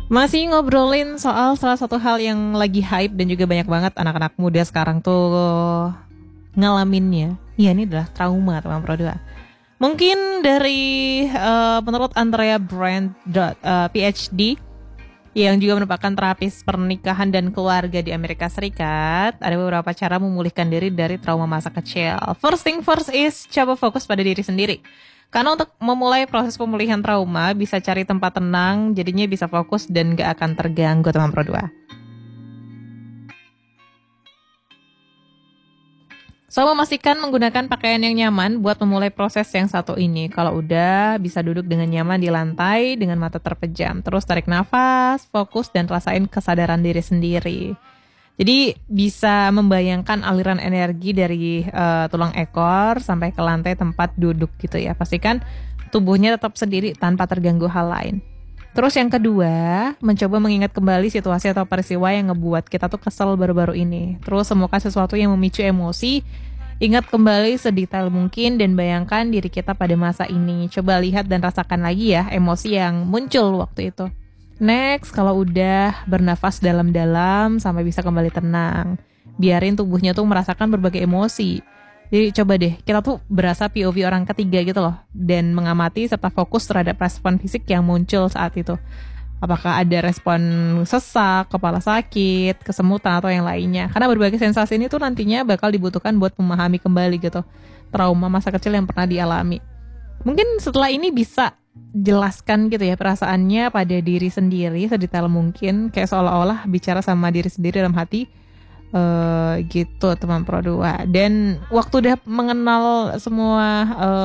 Masih ngobrolin soal salah satu hal yang lagi hype dan juga banyak banget anak-anak muda sekarang tuh ngalaminnya. Ya, ini adalah trauma teman Pro 2. Mungkin dari menurut Andrea Brand PhD yang juga merupakan terapis pernikahan dan keluarga di Amerika Serikat, ada beberapa cara memulihkan diri dari trauma masa kecil. First thing first is coba fokus pada diri sendiri. Karena untuk memulai proses pemulihan trauma, bisa cari tempat tenang, jadinya bisa fokus dan gak akan terganggu teman Pro 2. So, memastikan menggunakan pakaian yang nyaman buat memulai proses yang satu ini. Kalau udah, bisa duduk dengan nyaman di lantai dengan mata terpejam. Terus tarik nafas, fokus, dan rasain kesadaran diri sendiri. Jadi bisa membayangkan aliran energi dari tulang ekor sampai ke lantai tempat duduk gitu ya. Pastikan tubuhnya tetap sendiri tanpa terganggu hal lain. Terus yang kedua, mencoba mengingat kembali situasi atau peristiwa yang ngebuat kita tuh kesel baru-baru ini. Terus temukan sesuatu yang memicu emosi, ingat kembali sedetail mungkin dan bayangkan diri kita pada masa ini. Coba lihat dan rasakan lagi ya emosi yang muncul waktu itu. Next, kalau udah bernafas dalam-dalam sampai bisa kembali tenang. Biarin tubuhnya tuh merasakan berbagai emosi. Jadi coba deh, kita tuh berasa POV orang ketiga gitu loh. Dan mengamati serta fokus terhadap respon fisik yang muncul saat itu. Apakah ada respon sesak, kepala sakit, kesemutan, atau yang lainnya. Karena berbagai sensasi ini tuh nantinya bakal dibutuhkan buat memahami kembali gitu trauma masa kecil yang pernah dialami. Mungkin setelah ini bisa jelaskan gitu ya perasaannya pada diri sendiri sedetail mungkin. Kayak seolah-olah bicara sama diri sendiri dalam hati. Gitu teman Pro 2. Dan waktu udah mengenal semua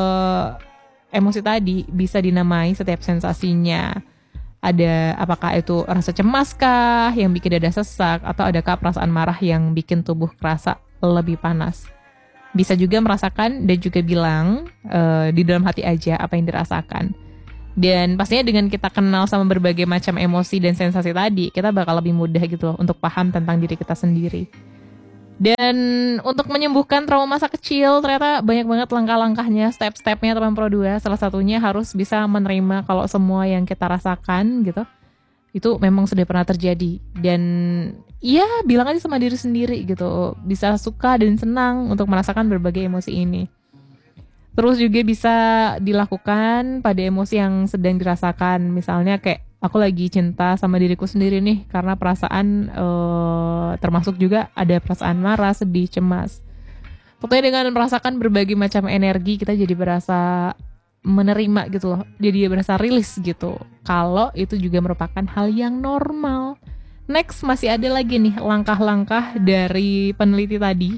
emosi tadi, bisa dinamai setiap sensasinya. Ada apakah itu rasa cemas kah yang bikin dada sesak, atau adakah perasaan marah yang bikin tubuh kerasa lebih panas. Bisa juga merasakan dan juga bilang di dalam hati aja apa yang dirasakan. Dan pastinya dengan kita kenal sama berbagai macam emosi dan sensasi tadi, kita bakal lebih mudah gitu loh untuk paham tentang diri kita sendiri. Dan untuk menyembuhkan trauma masa kecil, ternyata banyak banget langkah-langkahnya, step-stepnya teman Pro 2. Salah satunya harus bisa menerima kalau semua yang kita rasakan gitu, itu memang sudah pernah terjadi. Dan ya bilang aja sama diri sendiri gitu, bisa suka dan senang untuk merasakan berbagai emosi ini. Terus juga bisa dilakukan pada emosi yang sedang dirasakan. Misalnya kayak aku lagi cinta sama diriku sendiri nih, karena perasaan termasuk juga ada perasaan marah, sedih, cemas. Pokoknya dengan merasakan berbagai macam energi, kita jadi berasa menerima gitu loh. Jadi berasa rilis gitu. Kalau itu juga merupakan hal yang normal. Next, masih ada lagi nih langkah-langkah dari peneliti tadi.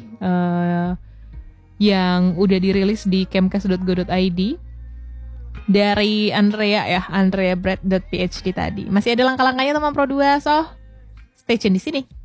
Yang udah dirilis di kemkes.go.id dari Andrea Brad.phd tadi. Masih ada langkah-langkahnya teman Pro 2, so stay tune di sini.